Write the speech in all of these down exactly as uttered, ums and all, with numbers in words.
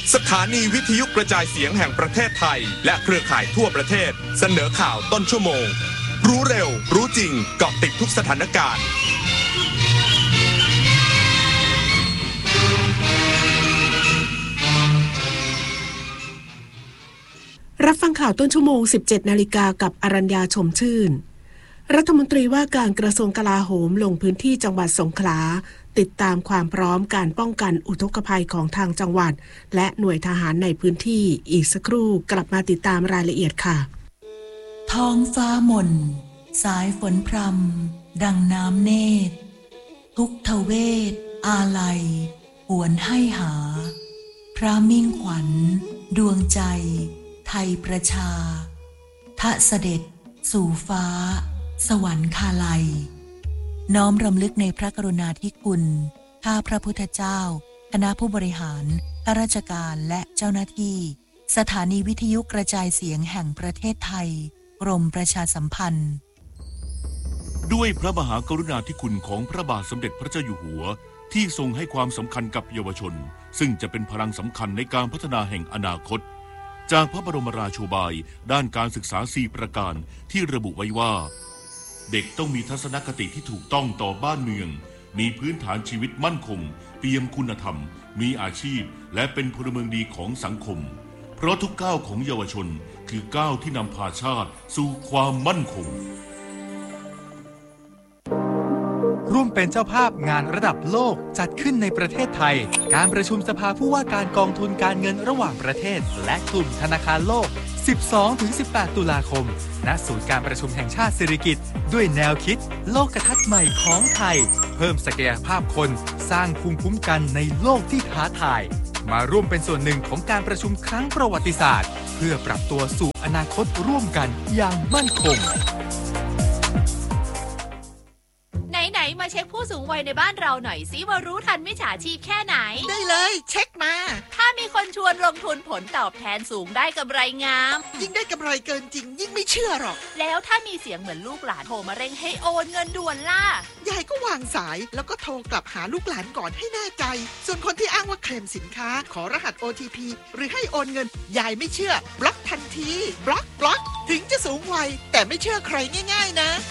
สถานีวิทยุกระจายเสียงแห่งประเทศไทยและเครือข่ายทั่วประเทศเสนอข่าวต้นชั่วโมงรู้เร็วรู้จริงเกาะติดทุกสถานการณ์รับฟังข่าวต้นชั่วโมง สิบเจ็ดนาฬิกากับอรัญญาชมชื่นรัฐมนตรีว่าการกระทรวงกลาโหมลงพื้นที่จังหวัดสงขลาติดตามความพร้อมการป้องกันอุทกภัยของทางจังหวัดและหน่วยทหารในพื้นที่อีกสักครู่กลับมาติดตามรายละเอียดค่ะท้องฟ้าหม่นสายฝนพรำดังน้ำเนตรทุกทเวทอาลัยหวนให้หาพระมิ่งขวัญดวงใจไทยประชาทะเสด็จสู่ฟ้าสวรรคาลัยน้อมรำลึกในพระกรุณาธิคุณข้าพระพุทธเจ้าคณะผู้บริหารข้าราชการและเจ้าหน้าที่สถานีวิทยุกระจายเสียงแห่งประเทศไทยกรมประชาสัมพันธ์ด้วยพระมหากรุณาธิคุณของพระบาทสมเด็จพระเจ้าอยู่หัวที่ทรงให้ความสำคัญกับเยาวชนซึ่งจะเป็นพลังสำคัญในการพัฒนาแห่งอนาคตจากพระบรมราโชบายด้านการศึกษาสี่ประการที่ระบุไว้ว่าเด็กต้องมีทัศนคติที่ถูกต้องต่อบ้านเมืองมีพื้นฐานชีวิตมั่นคงเปี่ยมคุณธรรมมีอาชีพและเป็นพลเมืองดีของสังคมเพราะทุกก้าวของเยาวชนคือก้าวที่นำพาชาติสู่ความมั่นคงร่วมเป็นเจ้าภาพงานระดับโลกจัดขึ้นในประเทศไทยการประชุมสภาผู้ว่าการกองทุนการเงินระหว่างประเทศและกลุ่มธนาคารโลก สิบสองถึงสิบแปด ตุลาคมณศูนย์การประชุมแห่งชาติสิริกิติ์ด้วยแนวคิดโลกทัศน์ใหม่ของไทยเพิ่มศักยภาพคนสร้างภูมิคุ้มกันในโลกที่ท้าทายมาร่วมเป็นส่วนหนึ่งของการประชุมครั้งประวัติศาสตร์เพื่อปรับตัวสู่อนาคตร่วมกันอย่างมั่นคงไหนๆมาเช็คผู้สูงวัยในบ้านเราหน่อยสิว่ารู้ทันมิจฉาชีพแค่ไหนได้เลยเช็คมาถ้ามีคนชวนลงทุนผลตอบแทนสูงได้กำไรงามยิ่งได้กำไรเกินจริงยิ่งไม่เชื่อหรอกแล้วถ้ามีเสียงเหมือนลูกหลานโทรมาเร่งให้โอนเงินด่วนล่ะยายก็วางสายแล้วก็โทรกลับหาลูกหลานก่อนให้แน่ใจส่วนคนที่อ้างว่าเคลมสินค้าขอรหัส โอ ที พี หรือให้โอนเงินยายไม่เชื่อบล็อกทันทีบล็อกบล็อกถึงจะสูงวัยแต่ไม่เชื่อใครง่ายๆนะ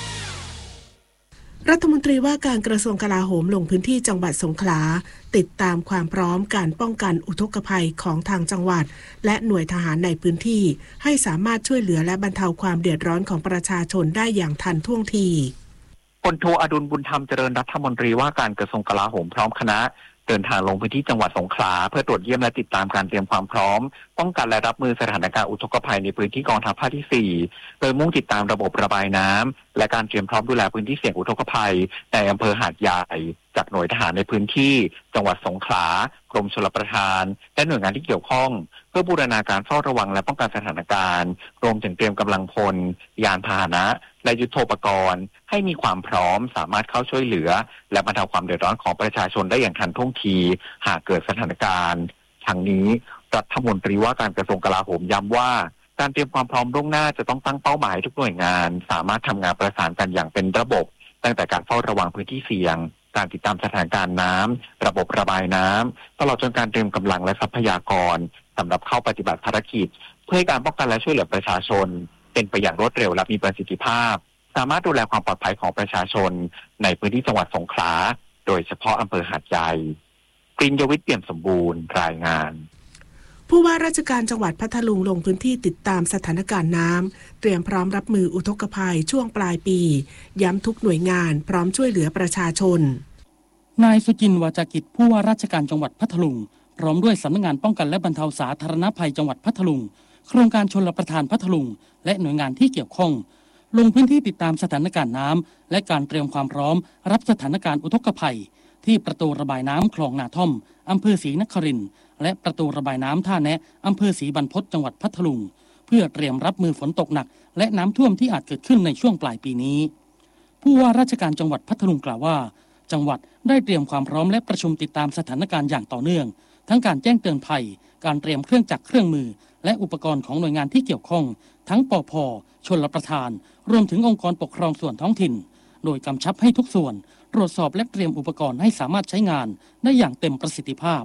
รัฐมนตรีว่าการกระทรวงกลาโหมลงพื้นที่จังหวัดสงขลาติดตามความพร้อมการป้องกันอุทกภัยของทางจังหวัดและหน่วยทหารในพื้นที่ให้สามารถช่วยเหลือและบรรเทาความเดือดร้อนของประชาชนได้อย่างทันท่วงทีพลโทอดุลบุญธรรมเจริญรัฐมนตรีว่าการกระทรวงกลาโหมพร้อมคณะเดินทางลงพื้นที่จังหวัดสงขลาเพื่อตรวจเยี่ยมและติดตามการเตรียมความพร้อมป้องกันและรับมือสถานการณ์อุทกภัยในพื้นที่กองทัพภาคที่สี่โดยมุ่งติดตามระบบระบายน้ำและการเตรียมพร้อมดูแลพื้นที่เสี่ยงอุทกภัยในอำเภอหาดใหญ่จากหน่วยทหารในพื้นที่จังหวัดสงขลากรมชลประทานและหน่วยงานที่เกี่ยวข้องเพื่อบูรณาการเฝ้าระวังและป้องกันสถานการณ์รวมถึงเตรียมกำลังพลยานพาหนะและยุทโธปกรณ์ให้มีความพร้อมสามารถเข้าช่วยเหลือและบรรเทาความเดือดร้อนของประชาชนได้อย่างทันท่วงทีหากเกิดสถานการณ์ทั้งนี้รัฐมนตรีว่าการกระทรวงกลาโหมย้ำว่าการเตรียมความพร้อมล่วงหน้าจะต้องตั้งเป้าหมายทุกหน่วยงานสามารถทำงานประสานกันอย่างเป็นระบบตั้งแต่การเฝ้าระวังพื้นที่เสี่ยงการติดตามสถานการณ์น้ำระบบระบายน้ำตลอดจนการเตรียมกำลังและทรัพยากรสำหรับเข้าปฏิบัติภารกิจเพื่อให้การป้องกันและช่วยเหลือประชาชนเป็นไปอย่างรวดเร็วและมีประสิทธิภาพสามารถดูแลความปลอดภัยของประชาชนในพื้นที่จังหวัดสงขลาโดยเฉพาะอำเภอหาดใหญ่กรินยวิทย์เปี่ยมสมบูรณ์รายงานผู้ว่าราชการจังหวัดพัทลุงลงพื้นที่ติดตามสถานการณ์น้ำเตรียมพร้อมรับมืออุทกภัยช่วงปลายปีย้ำทุกหน่วยงานพร้อมช่วยเหลือประชาชนนายสุจินต์วาจากิจผู้ว่าราชการจังหวัดพัทลุงพร้อมด้วยสำนักงานป้องกันและบรรเทาสาธารณภัยจังหวัดพัทลุงโครงการชลประทานพัทลุงและหน่วยงานที่เกี่ยวข้องลงพื้นที่ติดตามสถานการณ์น้ำและการเตรียมความพร้อมรับสถานการณ์อุทกภัยที่ประตูระบายน้ำคลองนาท่อมอำเภอศรีนครินทร์และประตูระบายน้ำท่าแนะอำเภอศรีบรรพตจังหวัดพัทลุงเพื่อเตรียมรับมือฝนตกหนักและน้ำท่วมที่อาจเกิดขึ้นในช่วงปลายปีนี้ผู้ว่าราชการจังหวัดพัทลุงกล่าวว่าจังหวัดได้เตรียมความพร้อมและประชุมติดตามสถานการณ์อย่างต่อเนื่องทั้งการแจ้งเตือนภัยการเตรียมเครื่องจักรเครื่องมือและอุปกรณ์ของหน่วยงานที่เกี่ยวข้องทั้งปภ.ชลประทานรวมถึงองค์กรปกครองส่วนท้องถิ่นโดยกำชับให้ทุกส่วนตรวจสอบและเตรียมอุปกรณ์ให้สามารถใช้งานได้อย่างเต็มประสิทธิภาพ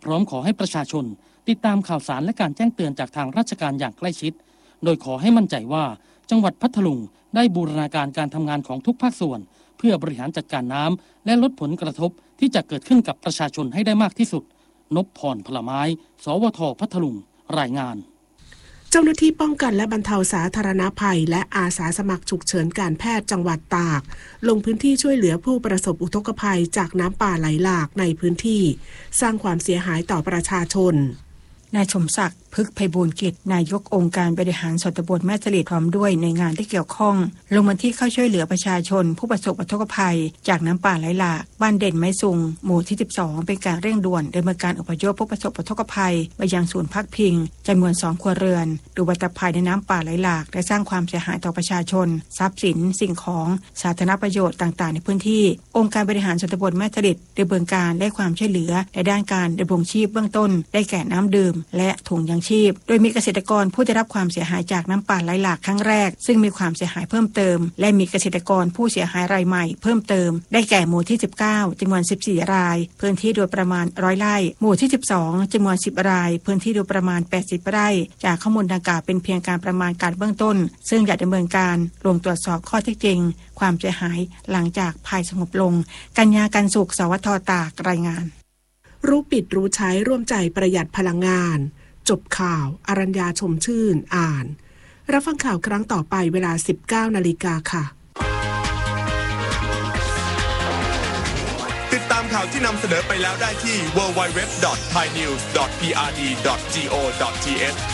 พร้อมขอให้ประชาชนติดตามข่าวสารและการแจ้งเตือนจากทางราชการอย่างใกล้ชิดโดยขอให้มั่นใจว่าจังหวัดพัทลุงได้บูรณาการการทำงานของทุกภาคส่วนเพื่อบริหารจัดการน้ำและลดผลกระทบที่จะเกิดขึ้นกับประชาชนให้ได้มากที่สุดนพพรพลไม้สวทพัทลุงรายงานเจ้าหน้าที่ป้องกันและบรรเทาสาธารณภัยและอาสาสมัครฉุกเฉินการแพทย์จังหวัดตากลงพื้นที่ช่วยเหลือผู้ประสบอุทกภัยจากน้ำป่าไหลหลากในพื้นที่สร้างความเสียหายต่อประชาชนนายสมศักดิ์พฤกษ์ไพบูลย์กิจนายกองค์การบริหารส่วนตำบลแม่สลีพร้อมด้วยในงานที่เกี่ยวข้องลงมาที่เข้าช่วยเหลือประชาชนผู้ประสบอุทกภัยจากน้ำป่าไหลหลากบ้านเด่นไม้ซุงหมู่ที่สิบสองเป็นการเร่งด่วนดำเนินการอพยพผู้ประสบอุทกภัยไปยังศูนย์พักพิงจำนวนสองครัวเรือนดูวัตภัยในน้ำป่าไหลหลากและสร้างความเสียหายต่อประชาชนทรัพย์สินสิ่งของสาธารณประโยชน์ต่างๆในพื้นที่องค์การบริหารส่วนตำบลแม่สลีดำเนินการและความช่วยเหลือในด้านการดำรงชีพเบื้องต้นได้แก่น้ำดื่มและถุงยางชีพโดยมีเกษตรกรผู้ได้รับความเสียหายจากน้ำป่าไหลหลากครั้งแรกซึ่งมีความเสียหายเพิ่มเติมและมีเกษตรกรผู้เสียหายรายใหม่เพิ่มเติมได้แก่หมู่ที่สิบเก้าจำนวนสิบสี่รายพื้นที่โดยประมาณร้อยไร่หมู่ที่สิบสองจำนวนสิบรายพื้นที่โดยประมาณแปดสิบไร่จากข้อมูลดังกล่าวเป็นเพียงการประมาณการเบื้องต้นซึ่งอยากดำเนินการลงตรวจสอบข้อเท็จจริงความเสียหายหลังจากภัยสงบลงกัญญากันสุขสวทตากรายงานรู้ปิดรู้ใช้ร่วมใจประหยัดพลังงานจบข่าวอรัญญาชมชื่นอ่านรับฟังข่าวครั้งต่อไปเวลา สิบเก้านาฬิกา ค่ะติดตามข่าวที่นำเสนอไปแล้วได้ที่ ดับเบิลยู ดับเบิลยู ดับเบิลยู ดอท ไทยนิวส์ ดอท พี อาร์ ดี ดอท จี โอ ดอท ที เอช